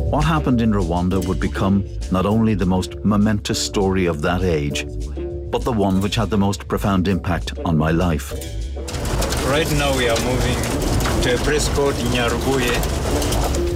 What happened in Rwanda would become not only the most momentous story of that age, but the one which had the most profound impact on my life. Right now we are moving to a place called Nyarubuye.